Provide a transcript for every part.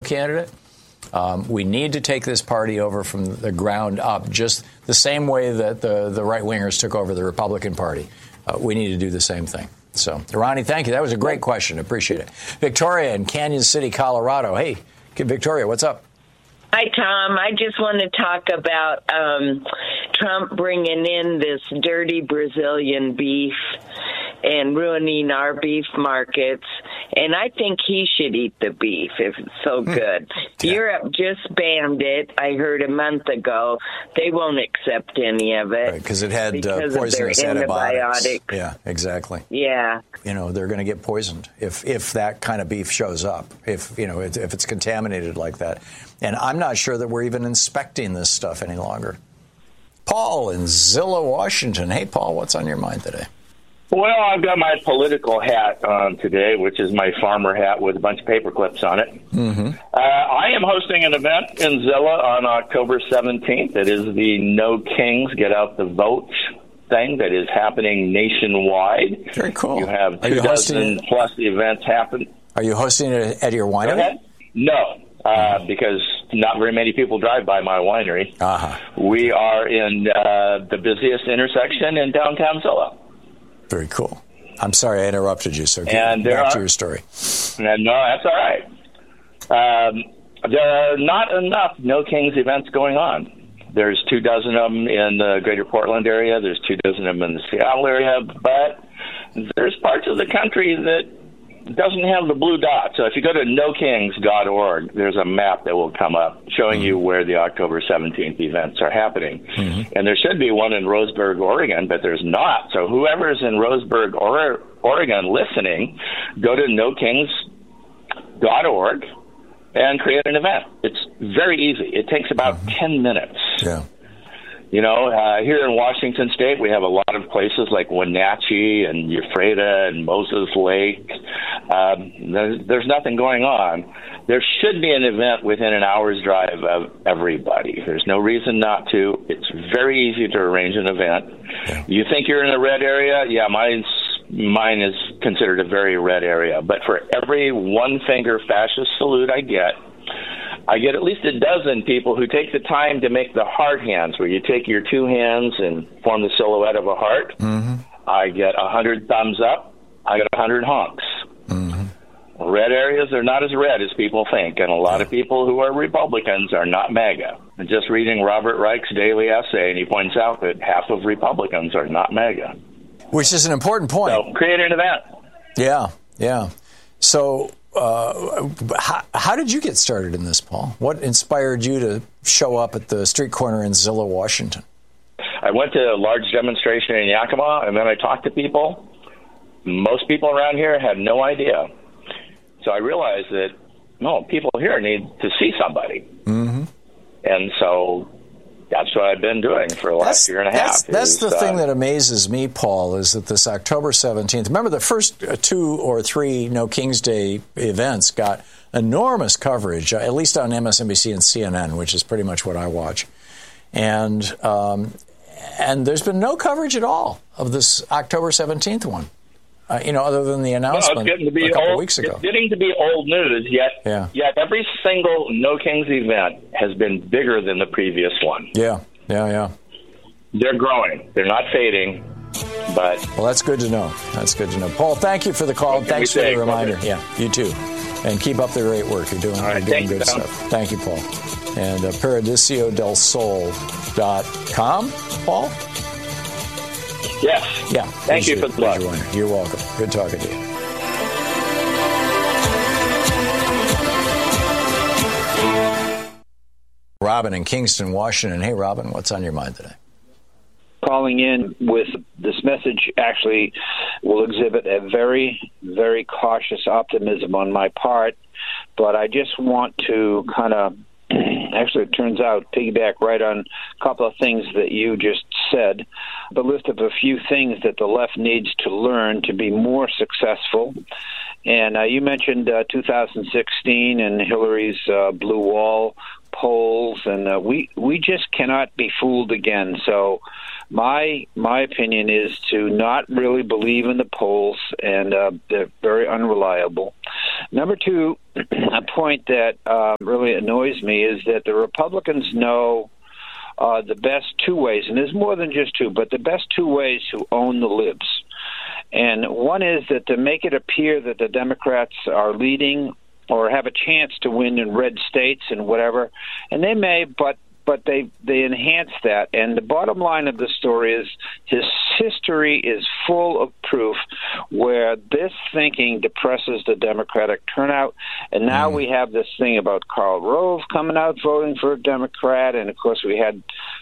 candidate. We need to take this party over from the ground up, just the same way that the right-wingers took over the Republican Party. We need to do the same thing. So, Ronnie, thank you. That was a great question. Appreciate it. Victoria in Canyon City, Colorado. Hey, Victoria, what's up? Hi, Tom. I just want to talk about Trump bringing in this dirty Brazilian beef and ruining our beef markets. And I think he should eat the beef if it's so good. Yeah. Europe just banned it, I heard a month ago. They won't accept any of it. Because it had poisonous antibiotics. Yeah, exactly. Yeah. You know, they're going to get poisoned if that kind of beef shows up, if it's contaminated like that. And I'm not sure that we're even inspecting this stuff any longer. Paul in Zillow, Washington. Hey, Paul, what's on your mind today? Well, I've got my political hat on today, which is my farmer hat with a bunch of paper clips on it. Mm-hmm. I am hosting an event in Zillow on October 17th. It is the No Kings, Get Out the Vote thing that is happening nationwide. Very cool. You have 2 dozen plus events happen. Are you hosting it at your winery? No, because not very many people drive by my winery. Uh-huh. We are in the busiest intersection in downtown Zillow. Very cool. I'm sorry I interrupted you, so get back to your story. No, that's all right. There are not enough No Kings events going on. There's 2 dozen of them in the greater Portland area. There's 2 dozen of them in the Seattle area. But there's parts of the country that doesn't have the blue dot. So if you go to nokings.org, there's a map that will come up showing you where the October 17th events are happening. Mm-hmm. And there should be one in Roseburg, Oregon, but there's not. So whoever's in Roseburg, Oregon listening, go to nokings.org and create an event. It's very easy. It takes about 10 minutes. Yeah. You know, here in Washington State, we have a lot of places like Wenatchee and Ephrata and Moses Lake. There's nothing going on. There should be an event within an hour's drive of everybody. There's no reason not to. It's very easy to arrange an event. Yeah. You think you're in a red area? Yeah, mine is considered a very red area. But for every one-finger fascist salute I get at least a dozen people who take the time to make the heart hands, where you take your 2 hands and form the silhouette of a heart. Mm-hmm. I get 100 thumbs up. I get 100 honks. Mm-hmm. Red areas are not as red as people think, and a lot of people who are Republicans are not MAGA. I'm just reading Robert Reich's daily essay, and he points out that half of Republicans are not MAGA. Which is an important point. So create an event. Yeah. So how did you get started in this, Paul? What inspired you to show up at the street corner in Zillow, Washington? I went to a large demonstration in Yakima, and then I talked to people. Most people around here had no idea. So I realized that, people here need to see somebody. Mm-hmm. And so that's what I've been doing for the last year and a half. That's the thing that amazes me, Paul, is that this October 17th, remember the first 2 or 3 No Kings Day events got enormous coverage, at least on MSNBC and CNN, which is pretty much what I watch. And there's been no coverage at all of this October 17th one, other than the announcement a couple weeks ago. It's getting to be old news, yet every single No Kings event has been bigger than the previous one. Yeah. They're growing. They're not fading, but... Well, that's good to know. Paul, thank you for the call. Thanks for the reminder. Okay. Yeah, you too. And keep up the great work. You're doing good stuff. Thank you, Paul. And paradisiodelsol.com, Paul? Yes. Yeah. Thank you for the plug. You're welcome. Good talking to you. Robin in Kingston, Washington. Hey, Robin, what's on your mind today? Calling in with this message actually will exhibit a very, very cautious optimism on my part, but I just want to kind of, actually it turns out, piggyback right on a couple of things that you just said, the list of a few things that the left needs to learn to be more successful. And you mentioned 2016 and Hillary's blue wall polls, and we just cannot be fooled again. So my opinion is to not really believe in the polls, and they're very unreliable. Number two, a point that really annoys me is that the Republicans know the best two ways, and there's more than just two, but the best two ways to own the libs. And one is that to make it appear that the Democrats are leading or have a chance to win in red states and whatever, and they may, but they enhance that. And the bottom line of the story is his history is full of proof where this thinking depresses the Democratic turnout. And now we have this thing about Karl Rove coming out voting for a Democrat. And, of course, we had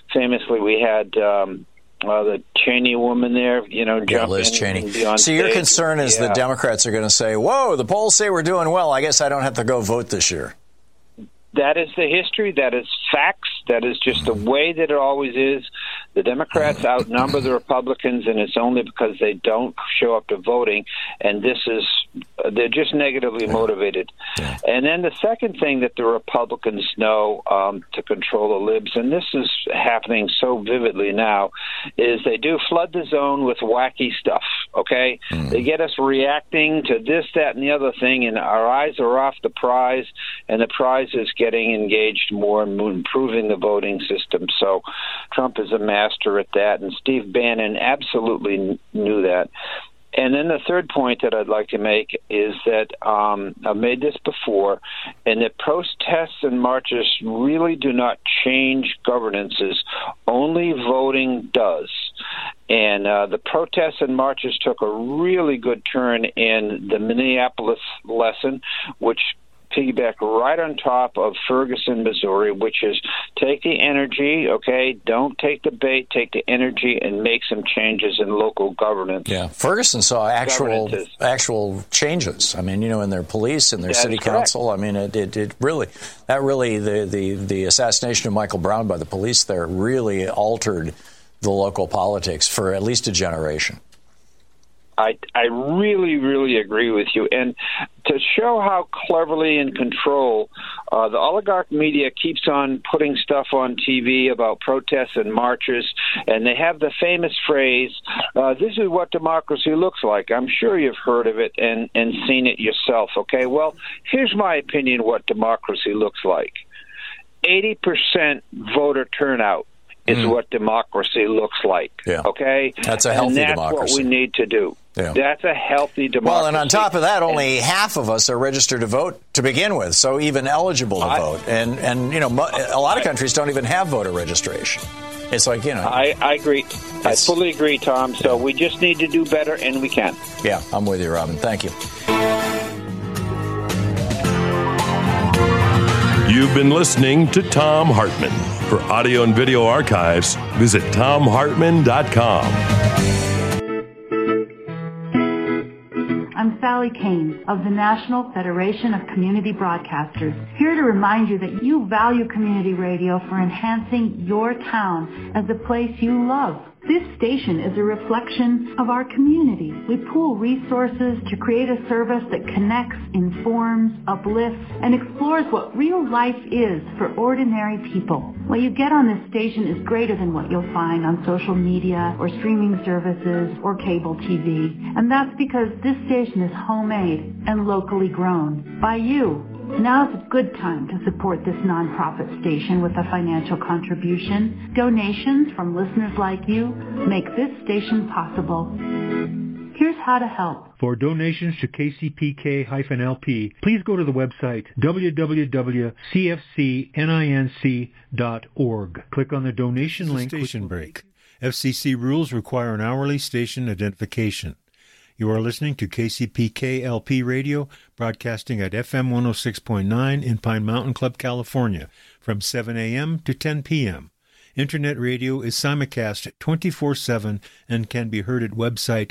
the Cheney woman there, jump Liz in Cheney. and be on So your stage. concern is the Democrats are going to say, whoa, the polls say we're doing well. I guess I don't have to go vote this year. That is the history. That is facts. That is just the way that it always is. The Democrats outnumber the Republicans, and it's only because they don't show up to voting. And they're just negatively motivated. Yeah. And then the second thing that the Republicans know to control the libs, and this is happening so vividly now, is they do flood the zone with wacky stuff, okay? They get us reacting to this, that, and the other thing, and our eyes are off the prize, and the prize is getting engaged more and improving the voting system. So Trump is a master at that, and Steve Bannon absolutely knew that. And then the third point that I'd like to make is that I've made this before, and that protests and marches really do not change governances. Only voting does. And the protests and marches took a really good turn in the Minneapolis lesson, which piggyback right on top of Ferguson, Missouri, which is take the energy, okay, don't take the bait, take the energy and make some changes in local governance. Yeah, Ferguson saw actual changes. I mean, in their police and their city council. I mean, it really the assassination of Michael Brown by the police there really altered the local politics for at least a generation. I really, really agree with you. And to show how cleverly in control the oligarch media keeps on putting stuff on TV about protests and marches, and they have the famous phrase, this is what democracy looks like. I'm sure you've heard of it and seen it yourself, okay? Well, here's my opinion what democracy looks like. 80% voter turnout is what democracy looks like, okay? That's a healthy democracy. And that's what we need to do. Yeah. That's a healthy democracy. Well, and on top of that, only half of us are registered to vote to begin with, so even eligible to vote. And a lot of countries don't even have voter registration. It's like, I agree. I fully agree, Tom. So we just need to do better, and we can. Yeah, I'm with you, Robin. Thank you. You've been listening to Thom Hartmann. For audio and video archives, visit ThomHartmann.com. I'm Sally Kane of the National Federation of Community Broadcasters, here to remind you that you value community radio for enhancing your town as a place you love. This station is a reflection of our community. We pool resources to create a service that connects, informs, uplifts, and explores what real life is for ordinary people. What you get on this station is greater than what you'll find on social media or streaming services or cable TV. And that's because this station is homemade and locally grown by you. Now is a good time to support this nonprofit station with a financial contribution. Donations from listeners like you make this station possible. Here's how to help. For donations to KCPK-LP, please go to the website www.cfcninc.org. Click on the donation link. Station break. FCC rules require an hourly station identification. You are listening to KCPK-LP Radio, broadcasting at FM 106.9 in Pine Mountain Club, California, from 7 a.m. to 10 p.m. Internet radio is simulcast 24/7 and can be heard at website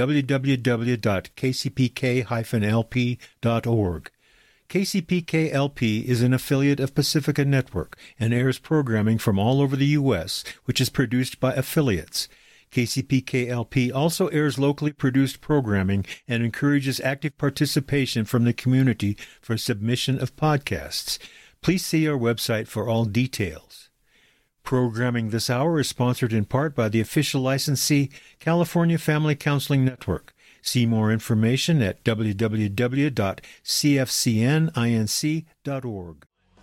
www.kcpk-lp.org. KCPK-LP is an affiliate of Pacifica Network and airs programming from all over the U.S., which is produced by affiliates. KCPK-LP also airs locally produced programming and encourages active participation from the community for submission of podcasts. Please see our website for all details. Programming this hour is sponsored in part by the official licensee, California Family Counseling Network. See more information at www.cfcninc.org.